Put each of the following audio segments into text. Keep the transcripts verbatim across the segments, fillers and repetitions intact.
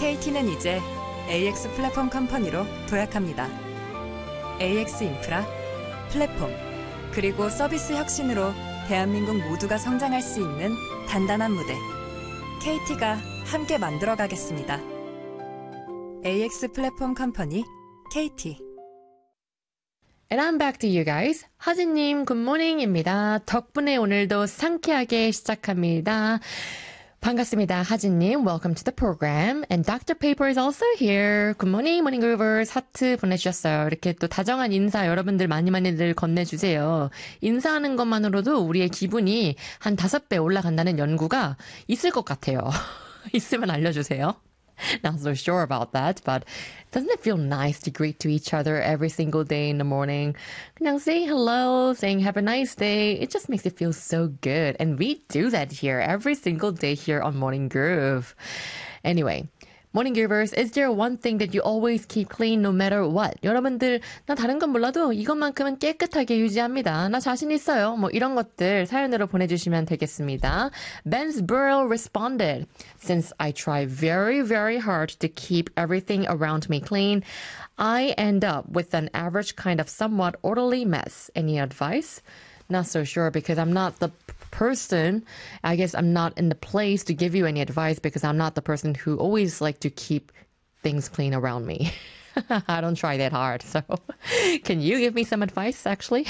케이티는 이제 에이엑스 플랫폼 컴퍼니로 도약합니다. 에이엑스 인프라, 플랫폼, 그리고 서비스 혁신으로 대한민국 모두가 성장할 수 있는 단단한 무대. 케이티가 함께 만들어가겠습니다. 에이엑스 플랫폼 컴퍼니, 케이티. And I'm back to you guys. 하진님, 굿모닝입니다. 덕분에 오늘도 상쾌하게 시작합니다. 반갑습니다, 하진님. Welcome to the program. And Doctor Paper is also here. Good morning, morning groovers. 하트 보내주셨어요. 이렇게 또 다정한 인사 여러분들 많이 많이들 건네주세요. 인사하는 것만으로도 우리의 기분이 한 다섯 배 올라간다는 연구가 있을 것 같아요. 있으면 알려주세요. Not so sure about that, but doesn't it feel nice to greet to each other every single day in the morning? 그냥 saying hello, saying have a nice day, it just makes it feel so good. And we do that here every single day here on Morning Groove. Anyway, Morning Groovers, is there one thing that you always keep clean no matter what? 여러분들, 나 다른 건 몰라도 이것만큼은 깨끗하게 유지합니다. 나 자신 있어요. 뭐 이런 것들 사연으로 보내주시면 되겠습니다. Ben's Burrow responded, Since I try very, very hard to keep everything around me clean, I end up with an average kind of somewhat orderly mess. Any advice? Not so sure because I'm not the person. I guess I'm not in the place to give you any advice because I'm not the person who always like to keep things clean around me. I don't try that hard. So can you give me some advice actually?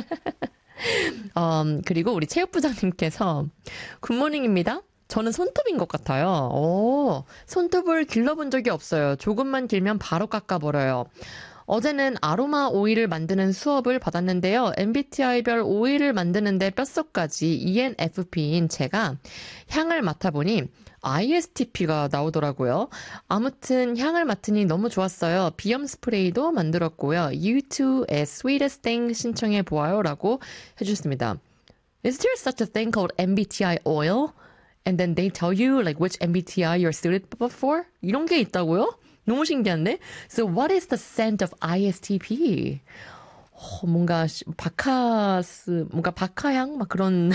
um, 그리고 우리 체육부장님께서 굿모닝입니다. 저는 손톱인 것 같아요. 오, 손톱을 길러본 적이 없어요. 조금만 길면 바로 깎아버려요. 어제는 아로마 오일을 만드는 수업을 받았는데요. 엠비티아이별 오일을 만드는데 뼛속까지 이엔에프피인 제가 향을 맡아보니 아이에스티피가 나오더라고요. 아무튼 향을 맡으니 너무 좋았어요. 비염 스프레이도 만들었고요. 유투의 Sweetest Thing 신청해 보아요 라고 해주셨습니다. Is there such a thing called 엠비티아이 oil? And then they tell you like which 엠비티아이 you're suited for? 이런 게 있다고요? 너무 신기한데? So what is the scent of 아이에스티피? 어, 뭔가 바카스, 뭔가 바카향? 막 그런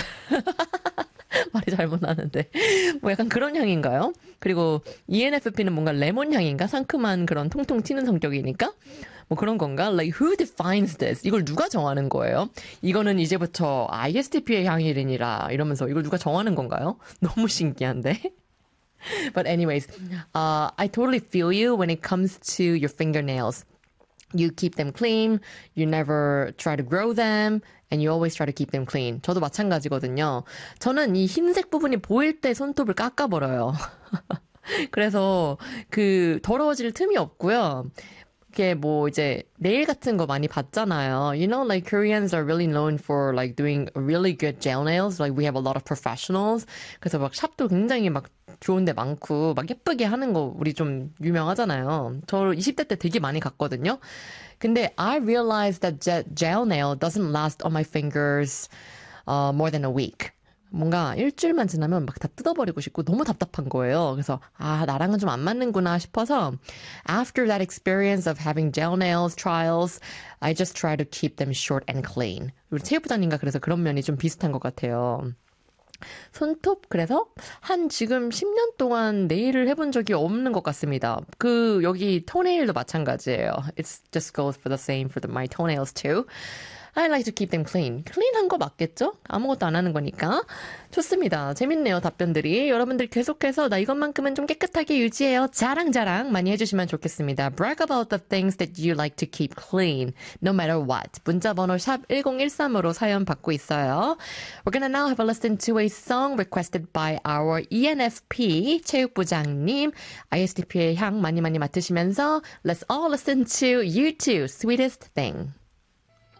말이 잘못 나는데 뭐 약간 그런 향인가요? 그리고 이엔에프피는 뭔가 레몬 향인가? 상큼한 그런 통통 튀는 성격이니까? 뭐 그런 건가? Like who defines this? 이걸 누가 정하는 거예요? 이거는 이제부터 아이에스티피의 향이니라 이러면서 이걸 누가 정하는 건가요? 너무 신기한데? But anyways, uh, I totally feel you when it comes to your fingernails. You keep them clean, you never try to grow them, and you always try to keep them clean. 저도 마찬가지거든요. 저는 이 흰색 부분이 보일 때 손톱을 깎아버려요. 그래서 그 더러워질 틈이 없고요. 이게 뭐 이제 네일 같은 거 많이 봤잖아요. You know, like Koreans are really known for like doing really good gel nails. Like we have a lot of professionals. 그래서 막 샵도 굉장히 막 좋은 데 많고 막 예쁘게 하는 거 우리 좀 유명하잖아요. 저 이십 대 때 되게 많이 갔거든요. 근데 I realized that gel nail doesn't last on my fingers uh, more than a week. 뭔가 일주일만 지나면 막 다 뜯어버리고 싶고 너무 답답한 거예요. 그래서 아 나랑은 좀 안 맞는구나 싶어서 after that experience of having gel nails trials, I just try to keep them short and clean. 우리 체육부장님과 그래서 그런 면이 좀 비슷한 것 같아요. 손톱 그래서 한 지금 십 년 동안 네일을 해본 적이 없는 것 같습니다. 그 여기 토네일도 마찬가지예요. It just goes for the same for the, my toenails too. I like to keep them clean. clean한 거 맞겠죠? 아무것도 안 하는 거니까. 좋습니다. 재밌네요, 답변들이. 여러분들 계속해서 나 이것만큼은 좀 깨끗하게 유지해요. 자랑자랑 많이 해주시면 좋겠습니다. Brag about the things that you like to keep clean, no matter what. 문자번호 샵 일공일삼으로 사연 받고 있어요. We're gonna now have a listen to a song requested by our 이엔에프피 체육부장님. 아이에스티피의 향 많이 많이 맡으시면서 Let's all listen to U two, Sweetest Thing.